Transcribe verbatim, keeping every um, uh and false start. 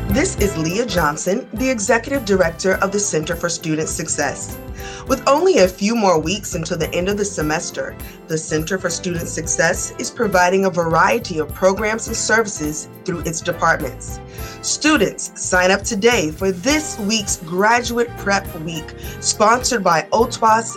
This is Leah Johnson, the Executive Director of the Center for Student Success. With only a few more weeks until the end of the semester, the Center for Student Success is providing a variety of programs and services through its departments. Students, sign up today for this week's Graduate Prep Week, sponsored by O T W A S